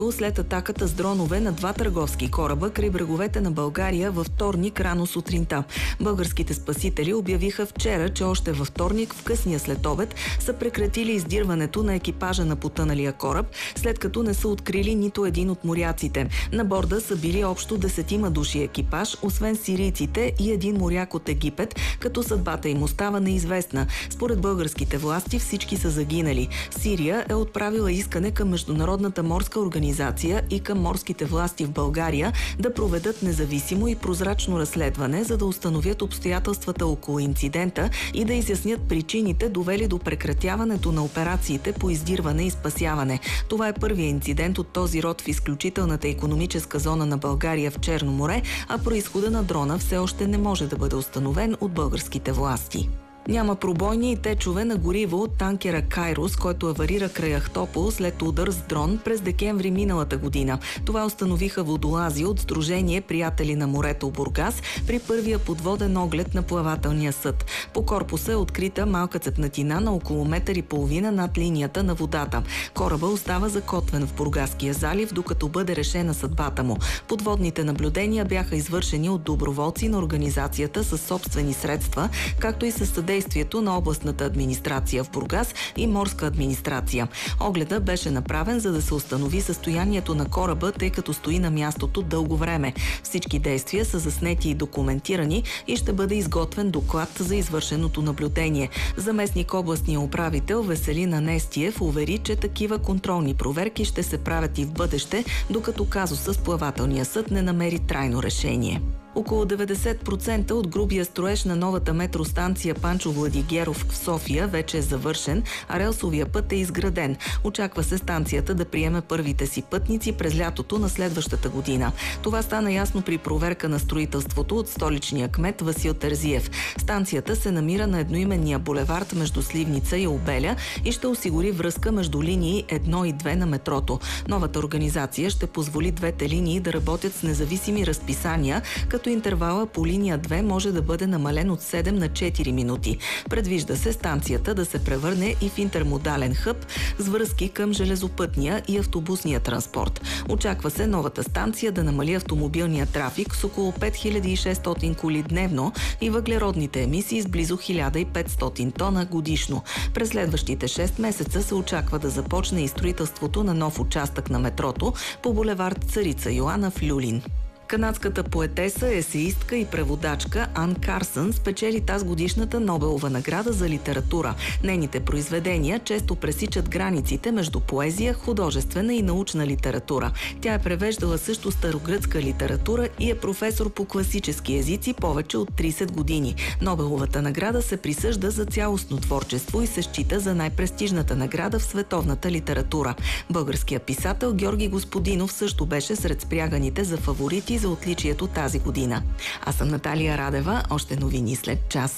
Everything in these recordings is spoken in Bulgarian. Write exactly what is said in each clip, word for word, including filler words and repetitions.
след атаката с дронове на два търговски кораба край бреговете на България във вторник рано сутринта. Българските спасители обявиха вчера, че още във вторник в късния следобед са прекратили издирването на екипажа на потъналия кораб, след като не са открили нито един от моряците. На борда са били общо десетима души екипаж, освен сирийците и един моряк от Египет, като съдбата им остава неизвестна. Според българските власти всички са загинали. Сирия е отправила искане към Международната морска организация и към морските власти в България да проведат независимо и прозрачно разследване, за да установят обстоятелствата около инцидента и да изяснят причините, довели до прекратяването на операциите по издирване и спасяване. Това е първият инцидент от този род в изключителната икономическа зона на България в Черно море, а произхода на дрона все още не може да бъде установен от българските власти. Няма пробойни и течове на гориво от танкера Кайрос, който аварира край Ахтопол след удар с дрон през декември миналата година. Това установиха водолази от Сдружение Приятели на морето Бургас при първия подводен оглед на плавателния съд. По корпуса е открита малка цепнатина на около метър и половина над линията на водата. Кораба остава закотвен в Бургаския залив, докато бъде решена съдбата му. Подводните наблюдения бяха извършени от доброволци на организацията със собствени средства, както и със съдействието действието на областната администрация в Бургас и морска администрация. Огледа беше направен, за да се установи състоянието на кораба, тъй като стои на мястото дълго време. Всички действия са заснети и документирани и ще бъде изготвен доклад за извършеното наблюдение. Заместник областния управител Веселин Анестиев увери, че такива контролни проверки ще се правят и в бъдеще, докато казуса с плавателния съд не намери трайно решение. Около деветдесет процента от грубия строеж на новата метростанция Панчо Владигеров в София вече е завършен, а релсовия път е изграден. Очаква се станцията да приеме първите си пътници през лятото на следващата година. Това стана ясно при проверка на строителството от столичния кмет Васил Терзиев. Станцията се намира на едноименния булевард между Сливница и Обеля и ще осигури връзка между линии едно и две на метрото. Новата организация ще позволи двете линии да работят с независими разписания, като интервала по линия две може да бъде намален от седем на четири минути. Предвижда се станцията да се превърне и в интермодален хъб с връзки към железопътния и автобусния транспорт. Очаква се новата станция да намали автомобилния трафик с около пет хиляди и шестстотин коли дневно и въглеродните емисии с близо хиляда и петстотин тона годишно. През следващите шест месеца се очаква да започне и строителството на нов участък на метрото по булевард Царица Йоана в Люлин. Канадската поетеса, есеистка и преводачка Ан Карсън спечели тазгодишната Нобелова награда за литература. Нейните произведения често пресичат границите между поезия, художествена и научна литература. Тя е превеждала също старогръцка литература и е професор по класически езици повече от трийсет години. Нобеловата награда се присъжда за цялостно творчество и се счита за най-престижната награда в световната литература. Българският писател Георги Господинов също беше сред спряганите за фаворити за отличието тази година. Аз съм Наталия Радева, още новини след час.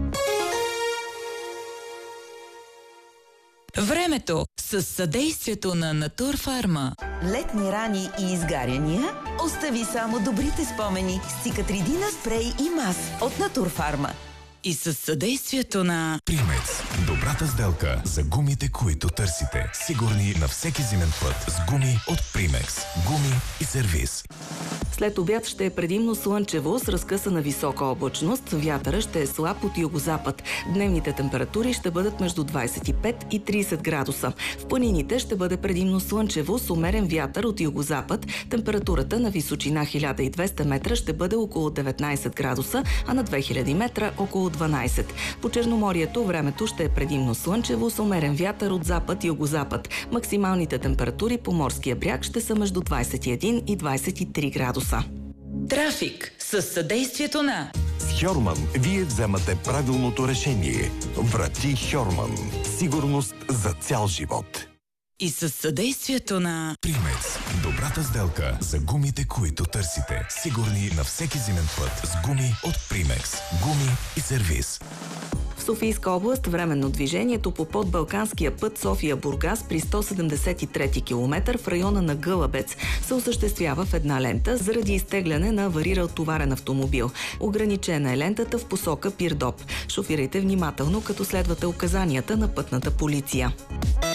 Времето с съдействието на Натурфарма. Летни рани и изгаряния? Остави само добрите спомени с Цикатридина спрей и мас от Натурфарма. И със съдействието на Примекс. Добрата сделка за гумите, които търсите. Сигурни на всеки зимен път с гуми от Примекс. Гуми и сервиз. След обяд ще е предимно слънчево с разкъсана висока облачност. Вятъра ще е слаб от югозапад. Дневните температури ще бъдат между двайсет и пет и трийсет градуса. В планините ще бъде предимно слънчево с умерен вятър от югозапад. Температурата на височина хиляда и двеста метра ще бъде около деветнайсет градуса, а на две хиляди метра около дванайсет. По Черноморието времето ще е предимно слънчево с умерен вятър от запад и югозапад. Максималните температури по морския бряг ще са между двайсет и един и двайсет и три градуса. Трафик със съдействието на С Хьорман вие вземате правилното решение. Врати Хьорман. Сигурност за цял живот. И със съдействието на Примекс. Добрата сделка за гумите, които търсите. Сигурни на всеки зимен път с гуми от Примекс. Гуми и сервиз. В Софийска област временно движението по подбалканския път София-Бургас при сто седемдесет и трети километър в района на Гълъбец се осъществява в една лента заради изтегляне на аварирал товарен автомобил. Ограничена е лентата в посока Пирдоп. Шофирайте внимателно, като следвате указанията на пътната полиция.